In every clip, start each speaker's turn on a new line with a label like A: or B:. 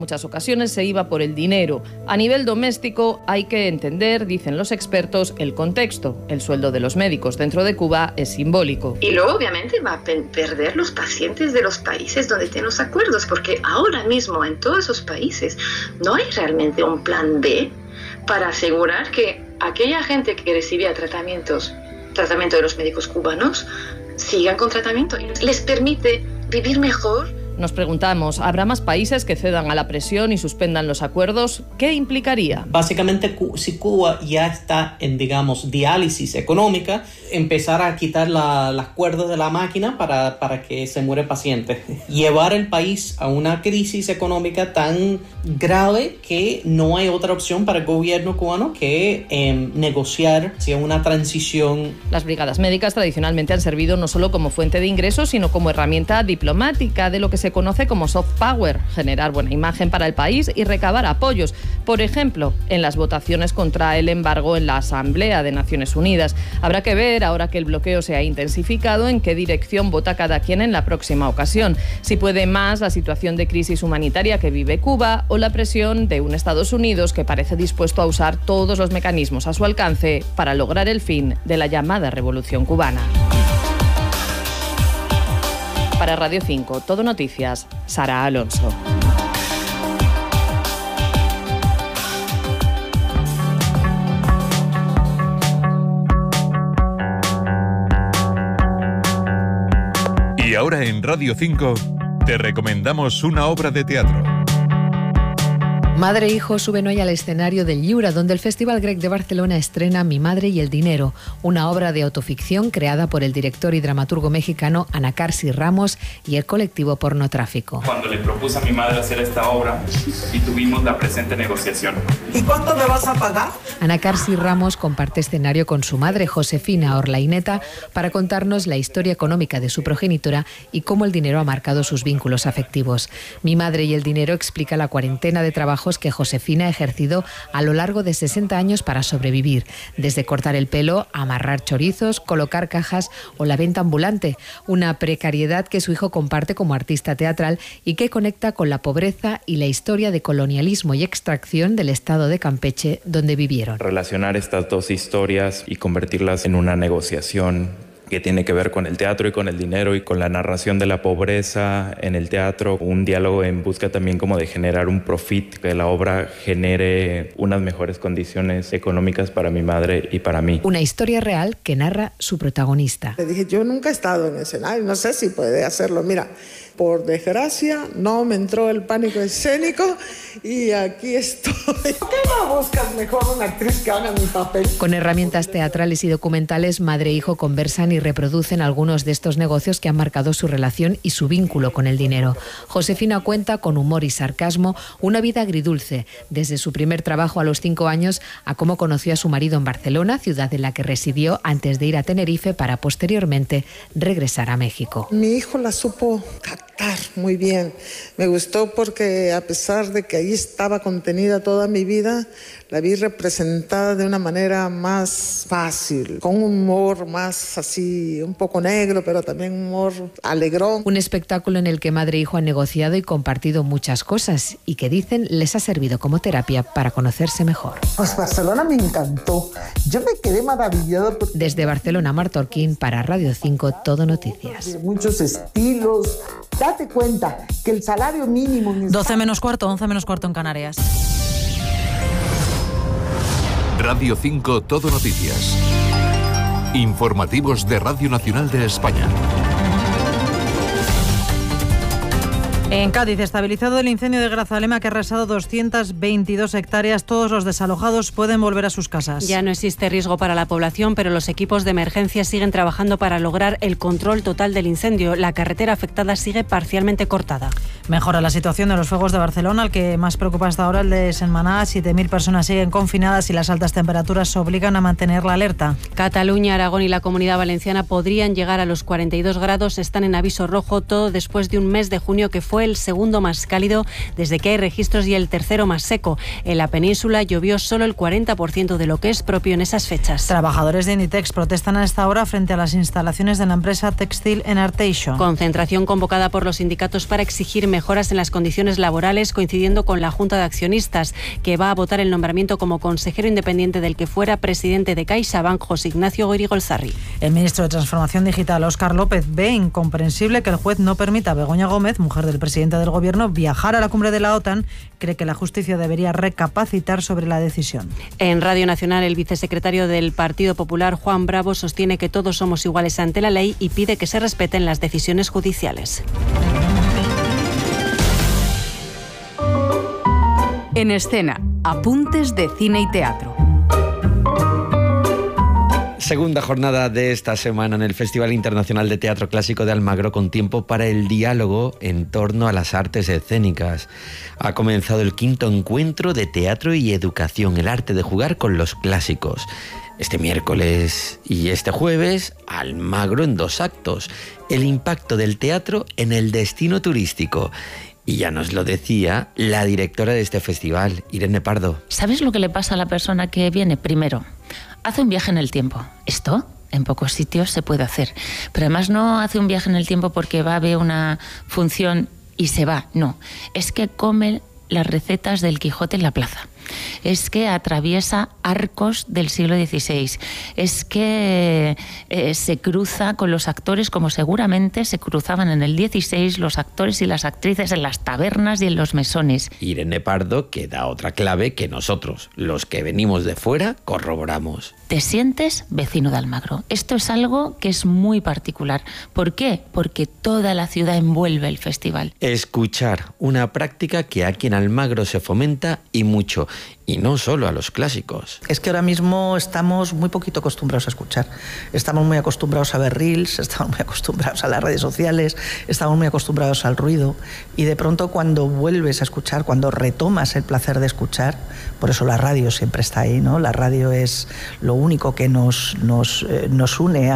A: muchas ocasiones se iba por el dinero. A nivel doméstico hay que entender, dicen los expertos, el contexto. El sueldo de los médicos dentro de Cuba es simbólico.
B: Y luego obviamente va a perder los pacientes de los países donde tienen los acuerdos, porque ahora mismo en todos esos países no hay realmente un plan B para asegurar que aquella gente que recibía tratamiento de los médicos cubanos sigan con tratamiento y les permite vivir mejor.
A: Nos preguntamos, ¿habrá más países que cedan a la presión y suspendan los acuerdos? ¿Qué implicaría?
C: Básicamente, si Cuba ya está en, diálisis económica, empezar a quitar las cuerdas de la máquina para que se muere el paciente. Llevar el país a una crisis económica tan grave que no hay otra opción para el gobierno cubano que negociar hacia una transición.
A: Las brigadas médicas tradicionalmente han servido no solo como fuente de ingresos, sino como herramienta diplomática de lo que se conoce como soft power, generar buena imagen para el país y recabar apoyos. Por ejemplo, en las votaciones contra el embargo en la Asamblea de Naciones Unidas. Habrá que ver, ahora que el bloqueo se ha intensificado, en qué dirección vota cada quien en la próxima ocasión. Si puede más la situación de crisis humanitaria que vive Cuba o la presión de un Estados Unidos que parece dispuesto a usar todos los mecanismos a su alcance para lograr el fin de la llamada Revolución Cubana. Para Radio 5, Todo Noticias, Sara Alonso.
D: Y ahora en Radio 5 te recomendamos una obra de teatro.
E: Madre e hijo suben hoy al escenario del Lliure, donde el Festival Grec de Barcelona estrena Mi madre y el dinero, una obra de autoficción creada por el director y dramaturgo mexicano Anacarsi Ramos y el colectivo Pornotráfico.
F: Cuando le propuse a mi madre hacer esta obra y tuvimos la presente negociación.
G: ¿Y cuánto me vas a pagar?
E: Anacarsi Ramos comparte escenario con su madre, Josefina Orlaineta, para contarnos la historia económica de su progenitora y cómo el dinero ha marcado sus vínculos afectivos. Mi madre y el dinero explica la cuarentena de trabajos que Josefina ha ejercido a lo largo de 60 años para sobrevivir, desde cortar el pelo, amarrar chorizos, colocar cajas o la venta ambulante, una precariedad que su hijo comparte como artista teatral y que conecta con la pobreza y la historia de colonialismo y extracción del estado de Campeche donde vivieron.
F: Relacionar estas dos historias y convertirlas en una negociación que tiene que ver con el teatro y con el dinero y con la narración de la pobreza en el teatro, un diálogo en busca también como de generar un profit, que la obra genere unas mejores condiciones económicas para mi madre y para mí.
E: Una historia real que narra su protagonista.
G: Le dije, yo nunca he estado en escenario, no sé si puede hacerlo. Mira, por desgracia no me entró el pánico escénico y aquí estoy. ¿Por qué no buscas mejor una actriz que haga mi papel?
E: Con herramientas teatrales y documentales, madre e hijo conversan y reproducen algunos de estos negocios que han marcado su relación y su vínculo con el dinero. Josefina cuenta con humor y sarcasmo una vida agridulce, desde su primer trabajo a los 5 años a cómo conoció a su marido en Barcelona, ciudad en la que residió antes de ir a Tenerife para posteriormente regresar a México.
G: Mi hijo la supo captar muy bien. Me gustó porque a pesar de que ahí estaba contenida toda mi vida, la vi representada de una manera más fácil, con un humor más así, un poco negro, pero también un humor alegrón.
E: Un espectáculo en el que madre e hijo han negociado y compartido muchas cosas y que dicen les ha servido como terapia para conocerse mejor.
G: Pues Barcelona me encantó. Yo me quedé maravillada.
E: Desde Barcelona, Marta Orquín, para Radio 5, Todo Noticias.
G: Muchos estilos. Date cuenta que el salario mínimo...
H: 12 menos cuarto, 11 menos cuarto en Canarias.
D: Radio 5 Todo Noticias. Informativos de Radio Nacional de España.
H: En Cádiz, estabilizado el incendio de Grazalema que ha arrasado 222 hectáreas, todos los desalojados pueden volver a sus casas.
I: Ya no existe riesgo para la población, pero los equipos de emergencia siguen trabajando para lograr el control total del incendio. La carretera afectada sigue parcialmente cortada.
H: Mejora la situación de los fuegos de Barcelona, el que más preocupa hasta ahora, el de Sentmenat. 7.000 personas siguen confinadas y las altas temperaturas obligan a mantener la alerta.
I: Cataluña, Aragón y la Comunidad Valenciana podrían llegar a los 42 grados. Están en aviso rojo, todo después de un mes de junio que fue fue el segundo más cálido desde que hay registros y el tercero más seco. En la península llovió solo el 40% de lo que es propio en esas fechas.
H: Trabajadores de Inditex protestan a esta hora frente a las instalaciones de la empresa textil en Arteixo.
I: Concentración convocada por los sindicatos para exigir mejoras en las condiciones laborales, coincidiendo con la Junta de Accionistas, que va a votar el nombramiento como consejero independiente del que fuera presidente de CaixaBank, José Ignacio Goirigolzarri.
H: El ministro de Transformación Digital, Óscar López, ve incomprensible que el juez no permita a Begoña Gómez, mujer del presidente del Gobierno, viajar a la cumbre de la OTAN. Cree que la justicia debería recapacitar sobre la decisión.
I: En Radio Nacional, el vicesecretario del Partido Popular, Juan Bravo, sostiene que todos somos iguales ante la ley y pide que se respeten las decisiones judiciales.
J: En escena, apuntes de cine y teatro.
K: Segunda jornada de esta semana en el Festival Internacional de Teatro Clásico de Almagro, con tiempo para el diálogo en torno a las artes escénicas. Ha comenzado el 5º encuentro de teatro y educación, el arte de jugar con los clásicos. Este miércoles y este jueves, Almagro en 2 actos. El impacto del teatro en el destino turístico. Y ya nos lo decía la directora de este festival, Irene Pardo.
L: ¿Sabes lo que le pasa a la persona que viene? Primero, hace un viaje en el tiempo. Esto en pocos sitios se puede hacer. Pero además no hace un viaje en el tiempo porque va a ver una función y se va. No, es que come las recetas del Quijote en la plaza. Es que atraviesa arcos del siglo XVI, es que se cruza con los actores como seguramente se cruzaban en el XVI los actores y las actrices en las tabernas y en los mesones.
K: Irene Pardo, que da otra clave que nosotros, los que venimos de fuera, corroboramos.
L: Te sientes vecino de Almagro. Esto es algo que es muy particular. ¿Por qué? Porque toda la ciudad envuelve el festival.
K: Escuchar, una práctica que aquí en Almagro se fomenta y mucho. Y no solo a los clásicos.
M: Es que ahora mismo estamos muy poquito acostumbrados a escuchar. Estamos muy acostumbrados a ver reels, estamos muy acostumbrados a las redes sociales, estamos muy acostumbrados al ruido. Y de pronto cuando vuelves a escuchar, cuando retomas el placer de escuchar, por eso la radio siempre está ahí, ¿no? La radio es lo único que nos une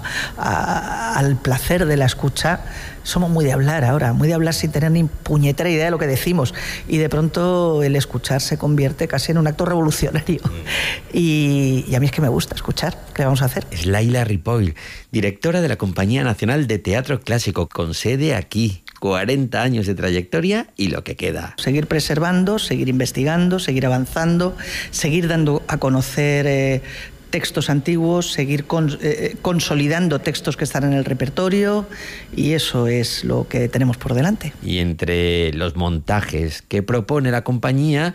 M: al placer de la escucha. Somos muy de hablar ahora, muy de hablar sin tener ni puñetera idea de lo que decimos. Y de pronto el escuchar se convierte casi en un acto revolucionario. Y a mí es que me gusta escuchar. ¿Qué vamos a hacer?
K: Es Laila Ripoll, directora de la Compañía Nacional de Teatro Clásico, con sede aquí. 40 años de trayectoria y lo que queda.
M: Seguir preservando, seguir investigando, seguir avanzando, seguir dando a conocer textos antiguos, seguir consolidando textos que están en el repertorio, y eso es lo que tenemos por delante.
K: Y entre los montajes que propone la compañía,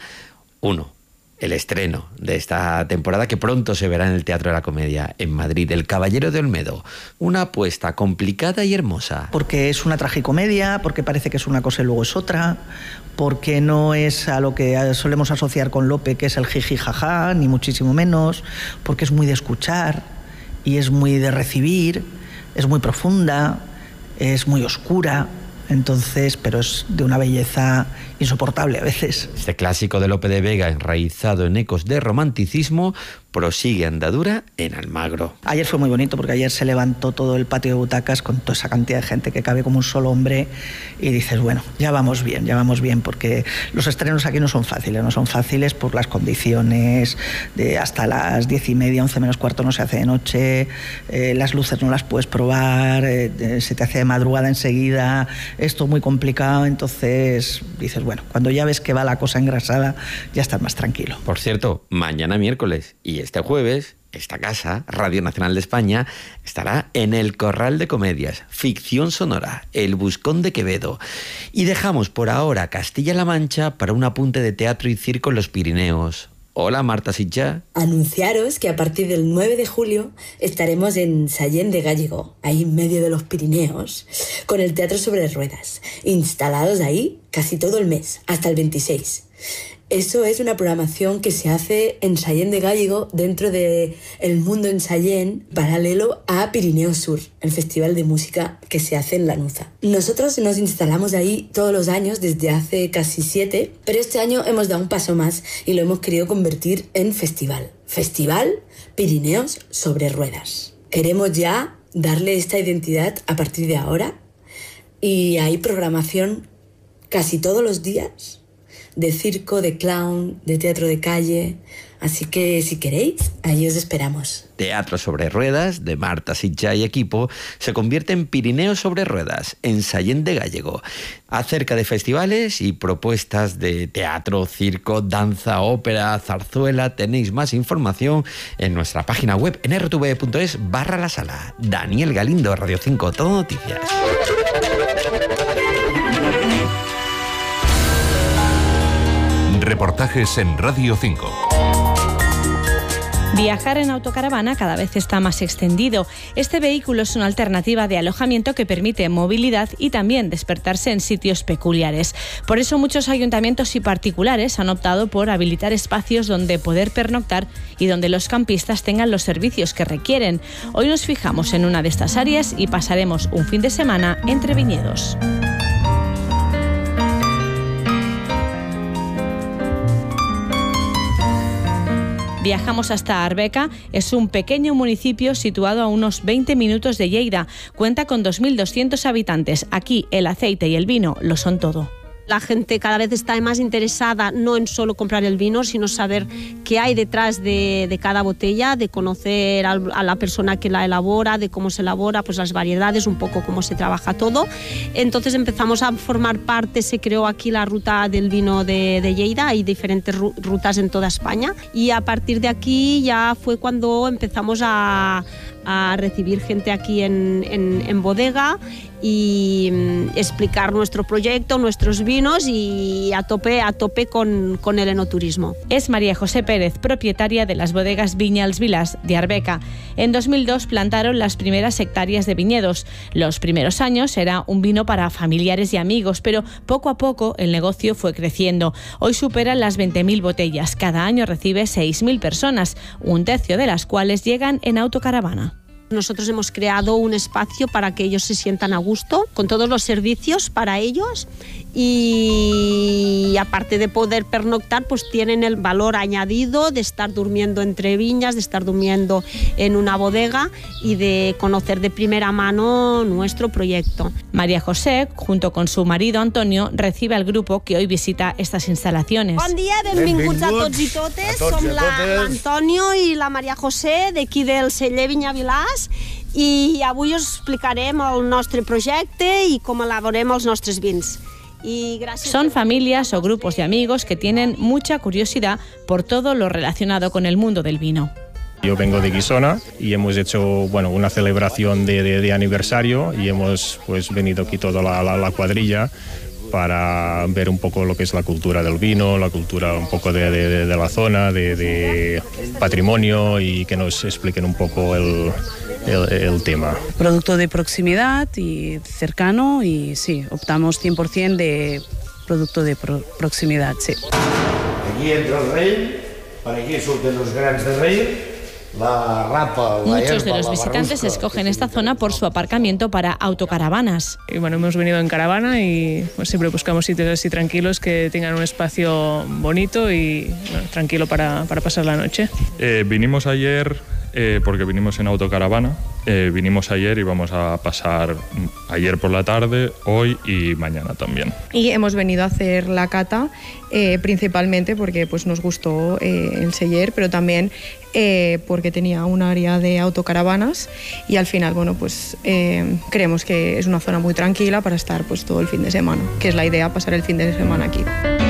K: el estreno de esta temporada que pronto se verá en el Teatro de la Comedia en Madrid, El Caballero de Olmedo. Una apuesta complicada y hermosa.
M: Porque es una tragicomedia, porque parece que es una cosa y luego es otra, porque no es a lo que solemos asociar con Lope, que es el jiji jaja, ni muchísimo menos, porque es muy de escuchar y es muy de recibir, es muy profunda, es muy oscura. Entonces, pero es de una belleza insoportable a veces.
K: Este clásico de Lope de Vega, enraizado en ecos de romanticismo, prosigue andadura en Almagro.
M: Ayer fue muy bonito porque ayer se levantó todo el patio de butacas con toda esa cantidad de gente que cabe como un solo hombre y dices, bueno, ya vamos bien, porque los estrenos aquí no son fáciles por las condiciones de hasta las 10:30, 11 menos cuarto no se hace de noche, las luces no las puedes probar, se te hace de madrugada enseguida, esto muy complicado, entonces dices, bueno, cuando ya ves que va la cosa engrasada, ya estás más tranquilo.
K: Por cierto, mañana miércoles y este jueves, esta casa, Radio Nacional de España, estará en el Corral de Comedias, ficción sonora, El Buscón de Quevedo. Y dejamos por ahora Castilla-La Mancha para un apunte de teatro y circo en los Pirineos. Hola, Marta Sitja.
N: Anunciaros que a partir del 9 de julio estaremos en Sallén de Gállego, ahí en medio de los Pirineos, con el teatro sobre ruedas, instalados ahí casi todo el mes, hasta el 26. Eso es una programación que se hace en Sallén de Gállego dentro de El Mundo en Sallén, paralelo a Pirineo Sur, el festival de música que se hace en Lanuza. Nosotros nos instalamos ahí todos los años desde hace casi 7, pero este año hemos dado un paso más y lo hemos querido convertir en festival. Festival Pirineos sobre ruedas. Queremos ya darle esta identidad a partir de ahora y hay programación casi todos los días, de circo, de clown, de teatro de calle. Así que si queréis, ahí os esperamos.
K: Teatro sobre Ruedas, de Marta Sitja y equipo, se convierte en Pirineos sobre Ruedas, en Sallent de Gállego. Acerca de festivales y propuestas de teatro, circo, danza, ópera, zarzuela, tenéis más información en nuestra página web en rtv.es/la sala. Daniel Galindo, Radio 5, Todo Noticias.
D: Reportajes en Radio 5.
O: Viajar en autocaravana cada vez está más extendido. Este vehículo es una alternativa de alojamiento que permite movilidad y también despertarse en sitios peculiares. Por eso muchos ayuntamientos y particulares han optado por habilitar espacios donde poder pernoctar y donde los campistas tengan los servicios que requieren. Hoy nos fijamos en una de estas áreas y pasaremos un fin de semana entre viñedos. Viajamos hasta Arbeca, es un pequeño municipio situado a unos 20 minutos de Lleida. Cuenta con 2.200 habitantes. Aquí el aceite y el vino lo son todo.
P: La gente cada vez está más interesada no en solo comprar el vino, sino saber qué hay detrás de cada botella, de conocer a la persona que la elabora, de cómo se elabora, pues las variedades, un poco cómo se trabaja todo. Entonces empezamos a formar parte, se creó aquí la ruta del vino de Lleida, hay diferentes rutas en toda España y a partir de aquí ya fue cuando empezamos a recibir gente aquí en bodega y explicar nuestro proyecto, nuestros vinos y a tope con el enoturismo.
O: Es María José Pérez, propietaria de las bodegas Viña Els Vilars de Arbeca. En 2002 plantaron las primeras hectáreas de viñedos. Los primeros años era un vino para familiares y amigos, pero poco a poco el negocio fue creciendo. Hoy superan las 20.000 botellas. Cada año recibe 6.000 personas, un tercio de las cuales llegan en autocaravana.
P: Nosotros hemos creado un espacio para que ellos se sientan a gusto, con todos los servicios para ellos y aparte de poder pernoctar, pues tienen el valor añadido de estar durmiendo entre viñas, de estar durmiendo en una bodega y de conocer de primera mano nuestro proyecto.
O: María José, junto con su marido Antonio, recibe al grupo que hoy visita estas instalaciones.
P: Bon dia, benvinguts a tots i totes. Som l'Antonio i la Maria José d'aquí del celler Vinya Vilars i avui us explicarem el nostre projecte i com elaborem els nostres vins.
O: Son familias o grupos de amigos que tienen mucha curiosidad por todo lo relacionado con el mundo del vino.
Q: Yo vengo de Guisona y hemos hecho una celebración de aniversario y hemos venido aquí toda la cuadrilla para ver un poco lo que es la cultura del vino, la cultura un poco de la zona, de patrimonio y que nos expliquen un poco el tema.
R: Producto de proximidad y cercano y sí, optamos 100% de producto de proximidad, sí.
S: Aquí entra el rey, para aquí surten los grans de rey.
O: Muchos de los visitantes escogen esta zona por su aparcamiento para autocaravanas.
T: Y hemos venido en caravana y siempre buscamos sitios así tranquilos que tengan un espacio bonito y tranquilo para pasar la noche.
U: Vinimos ayer porque vinimos en autocaravana. Vinimos ayer y vamos a pasar ayer por la tarde, hoy y mañana también.
V: Y hemos venido a hacer la cata principalmente porque nos gustó el celler, pero también porque tenía un área de autocaravanas y al final creemos que es una zona muy tranquila para estar todo el fin de semana, que es la idea, pasar el fin de semana aquí.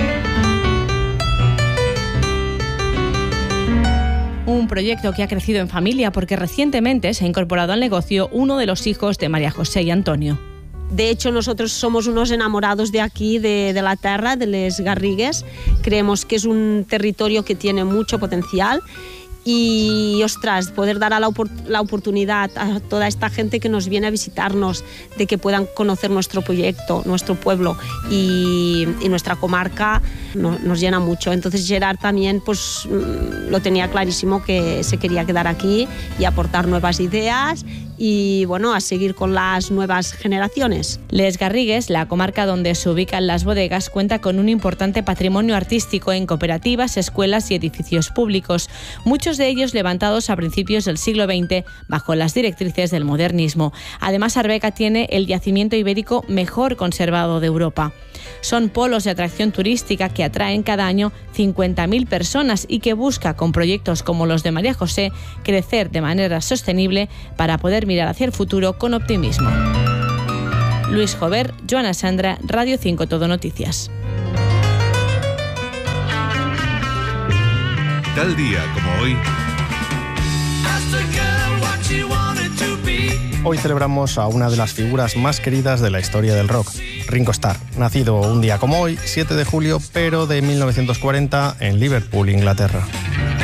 O: Un proyecto que ha crecido en familia porque recientemente se ha incorporado al negocio uno de los hijos de María José y Antonio.
P: De hecho, nosotros somos unos enamorados de aquí, de la tierra, de les Garrigues. Creemos que es un territorio que tiene mucho potencial y, ostras, poder dar la oportunidad a toda esta gente que nos viene a visitarnos, de que puedan conocer nuestro proyecto, nuestro pueblo y nuestra comarca, nos llena mucho. Entonces Gerard también lo tenía clarísimo que se quería quedar aquí y aportar nuevas ideas y a seguir con las nuevas generaciones.
O: Les Garrigues, la comarca donde se ubican las bodegas, cuenta con un importante patrimonio artístico en cooperativas, escuelas y edificios públicos, muchos de ellos levantados a principios del siglo XX bajo las directrices del modernismo. Además, Arbeca tiene el yacimiento ibérico mejor conservado de Europa. Son polos de atracción turística que atraen cada año 50.000 personas y que busca, con proyectos como los de María José, crecer de manera sostenible para poder mirar hacia el futuro con optimismo. Luis Jover, Joana Sandra, Radio 5 Todo Noticias.
D: Tal día como hoy.
B: Hoy celebramos a una de las figuras más queridas de la historia del rock, Ringo Starr, nacido un día como hoy, 7 de julio, pero de 1940, en Liverpool, Inglaterra.